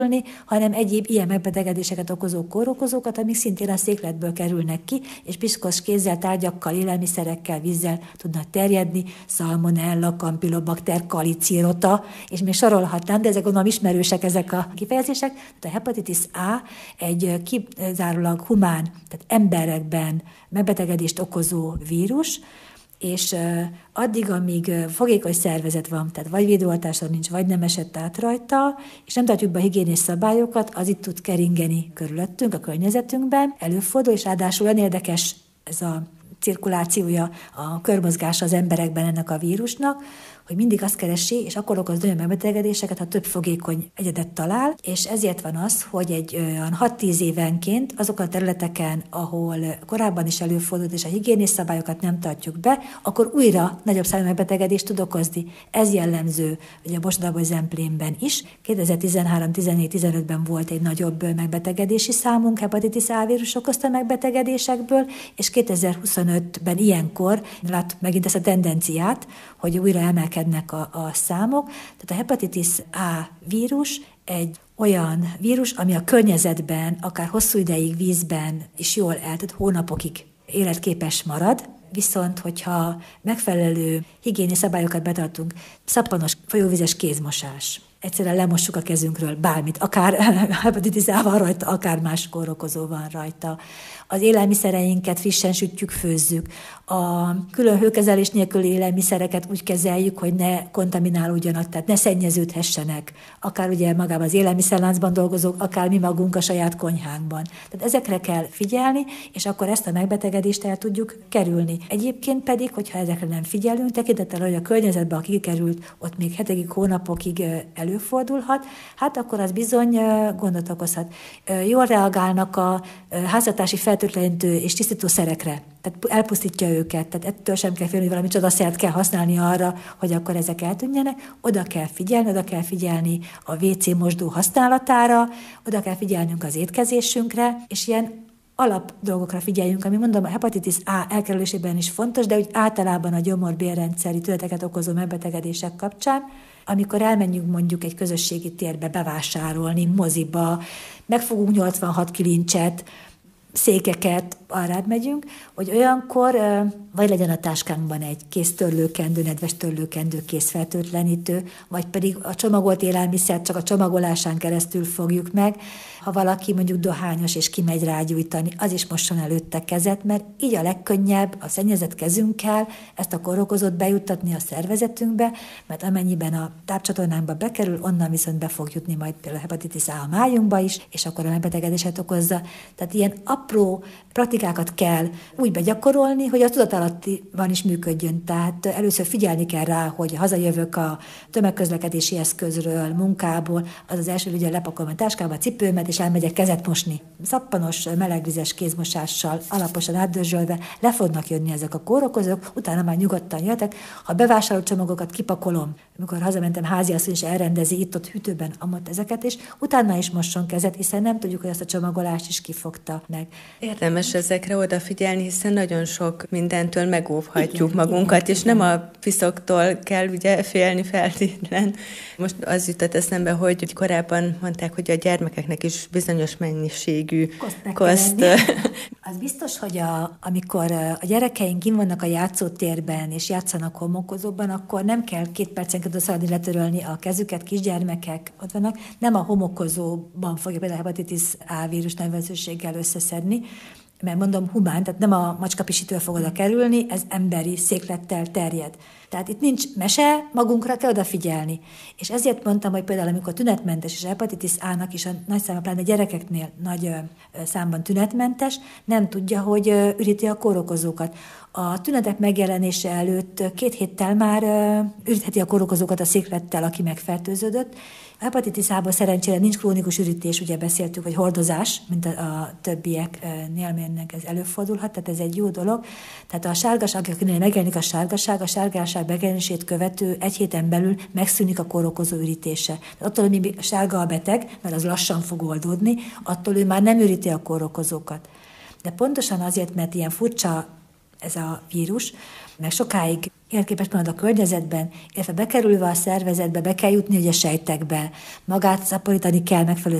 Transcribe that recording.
hanem egyéb ilyen megbetegedéseket okozó kórokozókat, amik szintén a székletből kerülnek ki, és piszkos kézzel, tárgyakkal, élelmiszerekkel, vízzel tudnak terjedni, szalmonella, kampilobakter, kalicirota, és még sorolhatnám, de ezek gondolom ismerősek ezek a kifejezések. Tehát a hepatitis A egy kizárólag humán, tehát emberekben megbetegedést okozó vírus, és addig, amíg fogékony szervezet van, tehát vagy védőoltásra nincs, vagy nem esett át rajta, és nem tartjuk be a higiénés szabályokat, az itt tud keringeni körülöttünk, a környezetünkben, előfordul, és ráadásul olyan érdekes ez a cirkulációja, a körmozgása az emberekben ennek a vírusnak, hogy mindig azt keresi, és akkor okoz olyan megbetegedéseket, ha több fogékony egyedet talál, és ezért van az, hogy egy olyan 6-10 évenként azokon a területeken, ahol korábban is előfordult, és a higiénés szabályokat nem tartjuk be, akkor újra nagyobb számú megbetegedést tud okozni. Ez jellemző ugye a Borsod-Abaúj-Zemplénben is. 2013-14-15-ben volt egy nagyobb megbetegedési számunk hepatitis A vírus okozta megbetegedésekből, és 2025-ben ilyenkor láttuk megint ezt a tendenciát, hogy újra emelkednek a számok. Tehát a hepatitis A vírus egy olyan vírus, ami a környezetben, akár hosszú ideig vízben is jól tehát hónapokig életképes marad, viszont hogyha megfelelő higiéni szabályokat betartunk, szappanos folyóvizes kézmosás, egyszerűen lemossuk a kezünkről bármit, akár hepatitis A van rajta, akár más kórokozó van rajta. Az élelmiszereinket frissen sütjük, főzzük. A külön hőkezelés nélküli élelmiszereket úgy kezeljük, hogy ne kontaminálódjanak, tehát ne szennyeződhessenek. Akár ugye magában az élelmiszerláncban dolgozók, akár mi magunk a saját konyhánkban. Tehát ezekre kell figyelni, és akkor ezt a megbetegedést el tudjuk kerülni. Egyébként pedig, hogyha ezekre nem figyelünk, tekintettel, hogy a környezetben, aki kikerült, ott még hetekig, hónapokig előfordulhat, hát akkor az bizony gondot okozhat. Jól reagálnak a háztartási fertőtlenítő és tisztítószerekre, tehát elpusztítja őket, tehát ettől sem kell félni, hogy valami csodaszert kell használni arra, hogy akkor ezek eltűnjenek. Oda kell figyelni a WC mosdó használatára, oda kell figyelnünk az étkezésünkre, és ilyen alap dolgokra figyeljünk, ami mondom, a hepatitis A elkerülésében is fontos, de úgy általában a gyomor-bélrendszeri tüneteket okozó megbetegedések kapcsán, amikor elmenjünk mondjuk egy közösségi térbe bevásárolni, moziba, megfogunk 86 kilincset, székeket, arrább megyünk, hogy olyankor vagy legyen a táskánkban egy kész törlőkendő, nedves törlőkendő, kész fertőtlenítő, vagy pedig a csomagolt élelmiszert csak a csomagolásán keresztül fogjuk meg. Ha valaki mondjuk dohányos és kimegy rágyújtani, az is mosson előtte kezet, mert így a legkönnyebb a szennyezett kezünkkel ezt a kórokozót bejuttatni a szervezetünkbe, mert amennyiben a tápcsatornánkba bekerül, onnan viszont be fog jutni majd például a hepatitis A a májunkba is, és akkor a megbetegedéset okozza. Tehát ilyen apró praktikákat kell úgy begyakorolni, hogy a tudatalattiban is működjön. Tehát először figyelni kell rá, hogy hazajövök a tömegközlekedési eszközről, munkából, az első, ugye lepakolom a táskába a cipőmet, és elmegyek kezet mosni. Szappanos, melegvizes kézmosással, alaposan átdörzsölve le fognak jönni ezek a kórokozók, utána már nyugodtan jöhetek. Ha bevásárolt csomagokat kipakolom, amikor hazamentem, háziasszony is elrendezi itt-ott hűtőben amott ezeket, és utána is mosson kezet, hiszen nem tudjuk, hogy ezt a csomagolást is kifogta meg. Érdemes ezekre odafigyelni, hiszen nagyon sok mindentől megóvhatjuk magunkat, és nem a piszoktól kell ugye félni feltétlen. Most az jutott eszembe, hogy korábban mondták, hogy a gyermekeknek is bizonyos mennyiségű koszt. Az biztos, hogy amikor a gyerekeink kint vannak a játszótérben, és játszanak homokozóban, akkor nem kell 2 percenként szaladni letörölni a kezüket, kisgyermekek ott vannak, nem a homokozóban fogja például a hepatitis A vírus nevezőséggel összeszedni, mert mondom humán, tehát nem a macskapisítől fog oda kerülni, ez emberi széklettel terjed. Tehát itt nincs mese, magunkra kell odafigyelni. És ezért mondtam, hogy például amikor tünetmentes, és a hepatitis A-nak is a nagy számban, pláne gyerekeknél nagy számban tünetmentes, nem tudja, hogy üríti a kórokozókat. A tünetek megjelenése előtt 2 héttel már ürítheti a kórokozókat a széklettel, aki megfertőződött. A hepatitis A-ból szerencsére nincs krónikus ürítés, ugye beszéltük, hogy hordozás, mint a többieknél, melynek ez előfordulhat, tehát ez egy jó dolog. Tehát a sárgaság, akinél megjelenik a sárgaság megjelenését követő 1 héten belül megszűnik a kórokozó ürítése. Tehát attól, hogy még sárga a beteg, mert az lassan fog oldódni, attól ő már nem üríti a kórokozókat. De pontosan azért, mert ilyen furcsa ez a vírus, meg sokáig életképes marad a környezetben, illetve bekerülve a szervezetbe, be kell jutni ugye a sejtekbe, magát szaporítani kell megfelelő